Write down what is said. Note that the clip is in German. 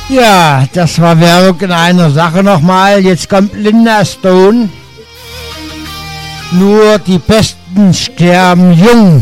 Ja, das war Werbung in einer Sache nochmal. Jetzt kommt Linda Stone. Nur die Besten sterben jung.